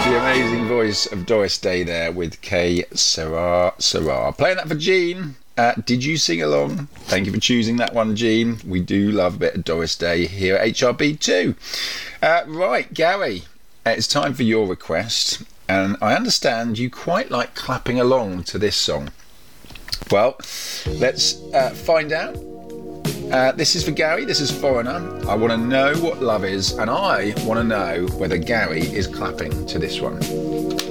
The amazing voice of Doris Day there with K. Sarah. Playing that for Jean. Did you sing along? Thank you for choosing that one, Jean. We do love a bit of Doris Day here at HRB too. Right, Gary, it's time for your request. And I understand you quite like clapping along to this song. Well, let's find out. This is for Gary, this is Foreigner. I want to know what love is, and I want to know whether Gary is clapping to this one.